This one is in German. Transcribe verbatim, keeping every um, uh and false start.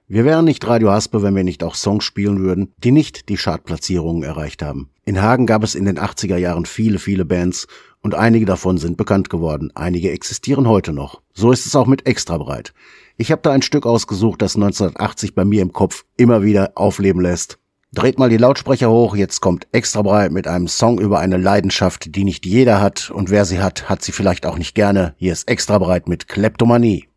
Wir wären nicht Radio Haspe, wenn wir nicht auch Songs spielen würden, die nicht die Chartplatzierungen erreicht haben. In Hagen gab es in den achtziger Jahren viele, viele Bands und einige davon sind bekannt geworden. Einige existieren heute noch. So ist es auch mit Extrabreit. Ich habe da ein Stück ausgesucht, das neunzehnhundertachtzig bei mir im Kopf immer wieder aufleben lässt. Dreht mal die Lautsprecher hoch, jetzt kommt Extrabreit mit einem Song über eine Leidenschaft, die nicht jeder hat und wer sie hat, hat sie vielleicht auch nicht gerne. Hier ist Extrabreit mit Kleptomanie.